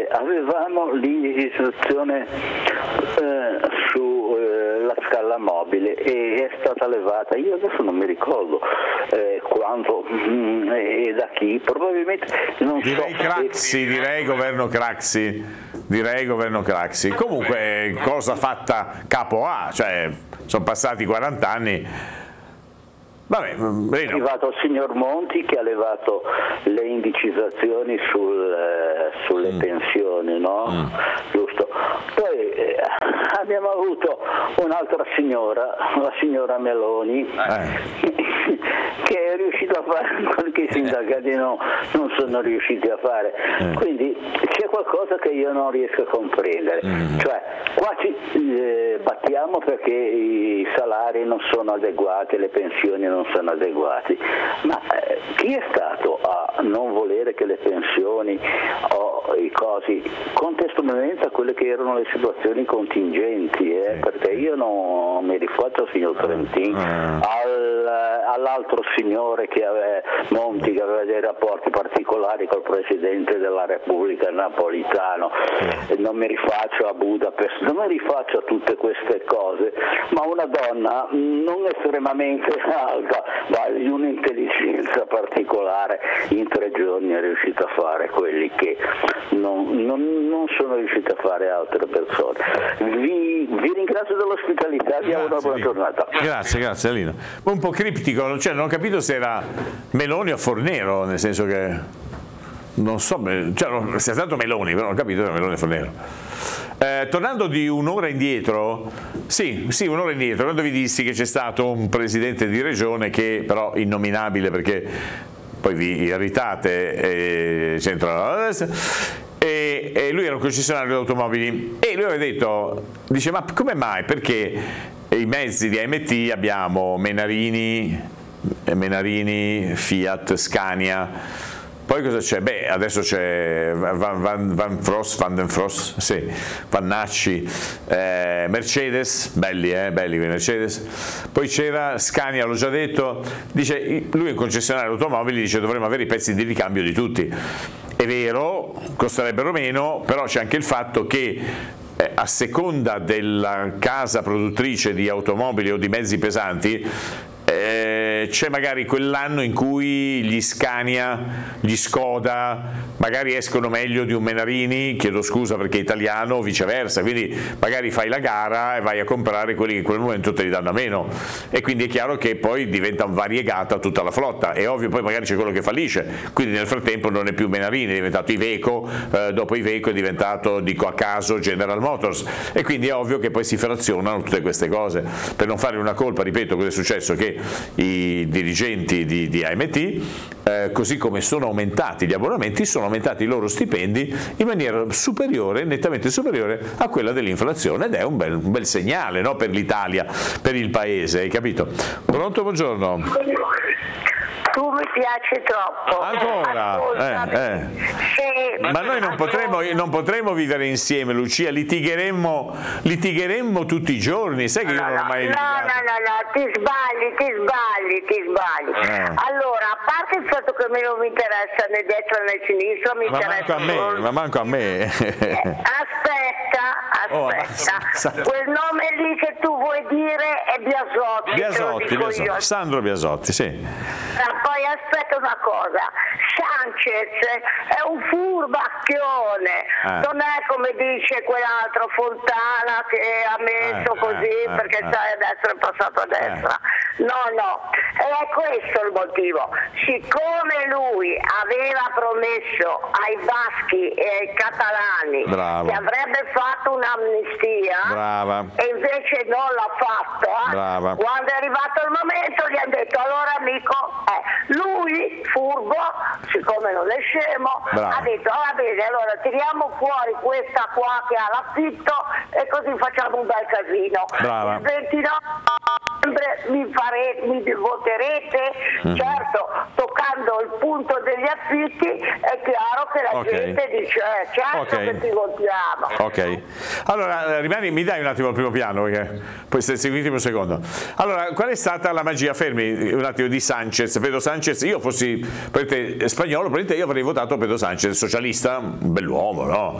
avevamo l'istituzione sulla scala mobile e è stata levata, io adesso non mi ricordo quando e da chi, probabilmente non direi so. Craxi, direi governo Craxi. Comunque cosa fatta capo A, cioè sono passati 40 anni. Vabbè, è arrivato il signor Monti che ha levato le indicizzazioni sulle pensioni, no? Giusto. Poi abbiamo avuto un'altra signora, la signora Meloni, che è riuscita a fare quello che i sindacati non sono riusciti a fare. Quindi c'è qualcosa che io non riesco a comprendere. Cioè, qua ci battiamo perché i salari non sono adeguati, le pensioni non sono adeguati, ma chi è stato a non volere che le pensioni o i cosi contestualmente a quelle che erano le situazioni contingenti, perché io non mi rifaccio al signor Trentin, all'altro signore che aveva Monti, che aveva dei rapporti particolari col Presidente della Repubblica Napolitano, non mi rifaccio a Budapest, non mi rifaccio a tutte queste cose, ma una donna non estremamente alta, ma di un'intelligenza particolare, in 3 giorni è riuscita a fare quelli che non sono riuscite a fare altre persone. Vi ringrazio dell'ospitalità, vi auguro una buona giornata. Grazie Alino. Un po' criptico, cioè non ho capito se era Meloni o Fornero, nel senso che non so, cioè sia stato Meloni, però non ho capito se era Meloni o Fornero. Tornando di un'ora indietro, sì, un'ora indietro, quando vi dissi che c'è stato un presidente di regione che però innominabile perché poi vi irritate, e lui era un concessionario di automobili e lui aveva detto, dice, ma come mai? Perché i mezzi di AMT abbiamo Menarini, Fiat, Scania. Poi cosa c'è? Beh, adesso c'è Van den Frost, sì, Vannacci, Mercedes, belli quei Mercedes. Poi c'era Scania, l'ho già detto, dice, lui è un concessionario automobili, dice dovremmo avere i pezzi di ricambio di tutti. È vero, costerebbero meno, però c'è anche il fatto che a seconda della casa produttrice di automobili o di mezzi pesanti, c'è magari quell'anno in cui gli Scania, gli Skoda magari escono meglio di un Menarini, chiedo scusa perché è italiano, o viceversa, quindi magari fai la gara e vai a comprare quelli che in quel momento te li danno a meno, e quindi è chiaro che poi diventa variegata tutta la flotta. È ovvio, poi magari c'è quello che fallisce, quindi nel frattempo non è più Menarini, è diventato Iveco, dopo Iveco è diventato, dico a caso, General Motors, e quindi è ovvio che poi si frazionano tutte queste cose. Per non fare una colpa, ripeto, cosa è successo? Che i dirigenti di AMT, così come sono aumentati gli abbonamenti, sono aumentati i loro stipendi in maniera superiore, nettamente superiore a quella dell'inflazione, ed è un bel segnale, no, per l'Italia, per il paese, hai capito? Pronto, buongiorno. Tu mi piaci troppo. Ancora? Sì, ma noi non potremo vivere insieme, Lucia, litigheremmo tutti i giorni, sai che io non ho mai litigato. No, ti sbagli. Allora, a parte il fatto che a me non mi interessa né destra né sinistra, mi interessa ma manco a me. Aspetta. Quel nome lì che tu vuoi dire è Biasotti. Sandro Biasotti, sì. Poi aspetta una cosa, Sanchez è un furbacchione, non è come dice quell'altro Fontana che ha messo così perché sai adesso è passato a destra. No, è questo il motivo. Siccome lui aveva promesso ai baschi e ai catalani che avrebbe fatto un'amnistia e invece non l'ha fatto, quando è arrivato il momento gli hanno detto allora amico, lui furbo, siccome non è scemo, ha detto va bene, allora tiriamo fuori questa qua che ha l'affitto e così facciamo un bel casino. Il 29 mi voterete, certo, toccando il punto degli affitti è chiaro che la gente dice certo che ti votiamo. Ok, allora mi dai un attimo il primo piano, perché poi seguitemi un secondo. Allora, qual è stata la magia, fermi un attimo, di Sanchez, Pedro Sanchez? Io fossi spagnolo, io avrei votato Pedro Sanchez, socialista, un bell'uomo, no?